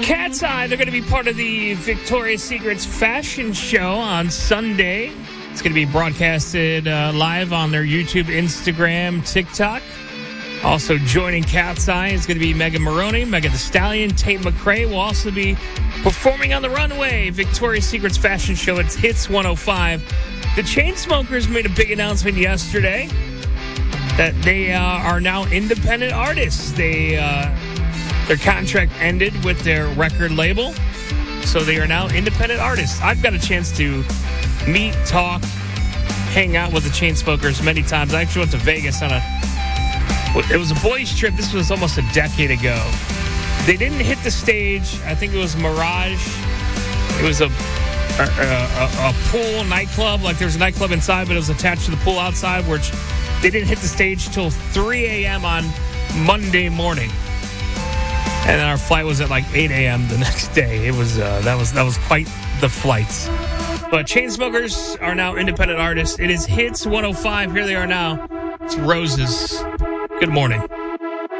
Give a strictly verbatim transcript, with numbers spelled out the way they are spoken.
Cat's Eye, they're going to be part of the Victoria's Secret's fashion show on Sunday. It's going to be broadcasted uh, live on their YouTube, Instagram, TikTok. Also joining Cat's Eye is going to be Megan Maroney, Megan Thee Stallion, Tate McRae will also be performing on the runway. Victoria's Secret's fashion show, it's Hits one oh five. The Chainsmokers made a big announcement yesterday that they uh, are now independent artists. They uh, their contract ended with their record label, so they are now independent artists. I've got a chance to meet, talk, hang out with the Chainsmokers many times. I actually went to Vegas on a It was a boys' trip. This was almost a decade ago. They didn't hit the stage. I think it was Mirage. It was a a, a, a pool nightclub. Like there was a nightclub inside, but it was attached to the pool outside, which they didn't hit the stage till three a.m. on Monday morning. And our flight was at like eight a.m. the next day. It was uh, that was that was quite the flights. But Chainsmokers are now independent artists. It is Hits one oh five. Here they are now. It's Roses. Good morning.